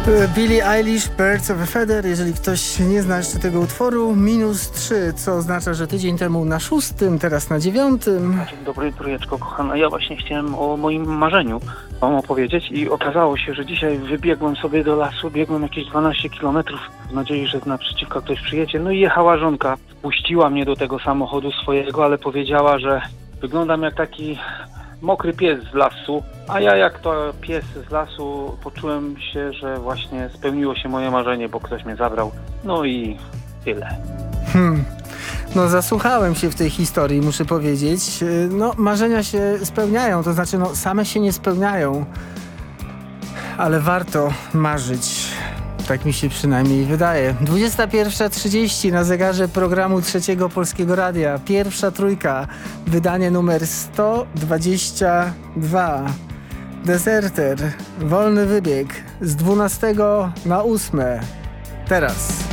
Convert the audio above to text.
Billie Eilish, Birds of a Feather. Jeżeli ktoś nie zna jeszcze tego utworu, -3, co oznacza, że tydzień temu na 6, teraz na 9. Dzień dobry, trójeczko kochana. Ja właśnie chciałem o moim marzeniu wam opowiedzieć i okazało się, że dzisiaj wybiegłem sobie do lasu, biegłem jakieś 12 kilometrów w nadziei, że naprzeciwka ktoś przyjedzie. No i jechała żonka, puściła mnie do tego samochodu swojego, ale powiedziała, że wyglądam jak taki mokry pies z lasu, a ja jak to pies z lasu poczułem się, że właśnie spełniło się moje marzenie, bo ktoś mnie zabrał. No i tyle. No zasłuchałem się w tej historii, muszę powiedzieć. No marzenia się spełniają, to znaczy no same się nie spełniają, ale warto marzyć. Tak mi się przynajmniej wydaje. 21:30 na zegarze programu Trzeciego Polskiego Radia. Pierwsza trójka. Wydanie numer 122. Deserter. Wolny wybieg. Z 12 na 8. Teraz.